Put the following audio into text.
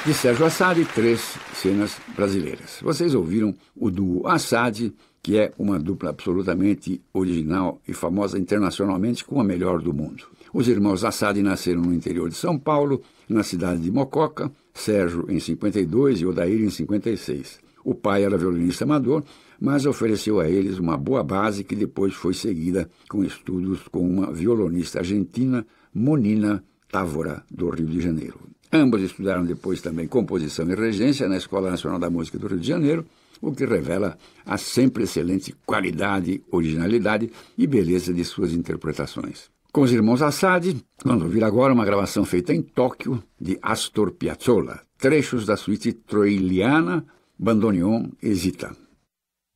De Sérgio Assad, 3 cenas brasileiras. Vocês ouviram o duo Assad, que é uma dupla absolutamente original e famosa internacionalmente como a melhor do mundo. Os irmãos Assad nasceram no interior de São Paulo, na cidade de Mococa, Sérgio em 52 e Odair em 56. O pai era violinista amador, mas ofereceu a eles uma boa base que depois foi seguida com estudos com uma violonista argentina, Monina Távora, do Rio de Janeiro. Ambos estudaram depois também composição e regência na Escola Nacional da Música do Rio de Janeiro, o que revela a sempre excelente qualidade, originalidade e beleza de suas interpretações. Com os irmãos Assad, vamos ouvir agora uma gravação feita em Tóquio de Astor Piazzolla, trechos da suíte troiliana Bandoneon e Zita.